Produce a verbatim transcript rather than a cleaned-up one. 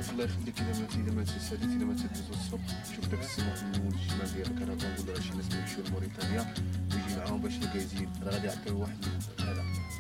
شوف الله يخليك، اذا ما اذا ما تساليت اذا ما تدوز السوق شوف داك السمك المول الجمال ديالك، انا كنقول راه شي ناس يمشيو لموريتانيا ويجي معاهم باش تلقى يزيد، راه غادي يعطيو واحد هذا